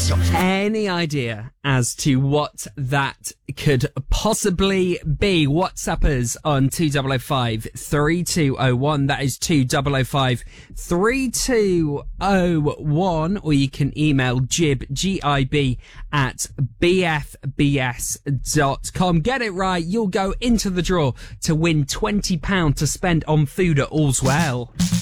Any idea as to what that could possibly be? WhatsApp us on 2005 3201. That is 2005 3201. Or you can email GIB at bfbs.com. Get it right, you'll go into the draw to win £20 to spend on food at Allswell.